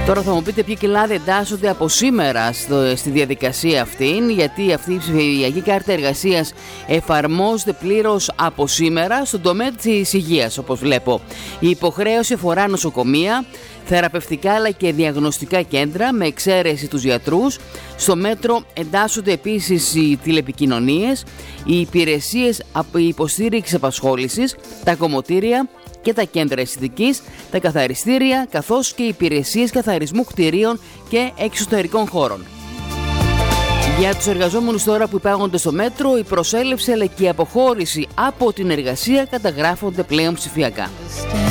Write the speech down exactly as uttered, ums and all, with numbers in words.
Τώρα θα μου πείτε ποιοι κλάδοι εντάσσονται από σήμερα στο, στη διαδικασία αυτή, γιατί αυτή η ψηφιακή κάρτα εργασίας εφαρμόζεται πλήρως από σήμερα στον τομέα της υγείας, όπως βλέπω. Η υποχρέωση αφορά νοσοκομεία, θεραπευτικά αλλά και διαγνωστικά κέντρα, με εξαίρεση τους γιατρούς. Στο μέτρο εντάσσονται επίσης οι τηλεπικοινωνίες, οι υπηρεσίες υποστήριξης απασχόλησης, τα κομμωτήρια και τα κέντρα αισθητικής, τα καθαριστήρια, καθώς και οι υπηρεσίες καθαρισμού κτηρίων και εξωτερικών χώρων. Για τους εργαζόμενους τώρα που υπάγονται στο μέτρο, η προσέλευση αλλά και η αποχώρηση από την εργασία καταγράφονται πλέον ψηφιακά.